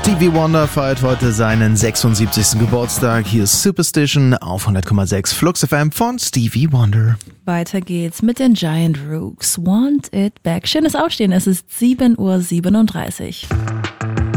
Stevie Wonder feiert heute seinen 76. Geburtstag. Hier ist Superstition auf 100,6 Flux FM von Stevie Wonder. Weiter geht's mit den Giant Rooks. Want It Back. Schönes Aufstehen, es ist 7:37 Uhr.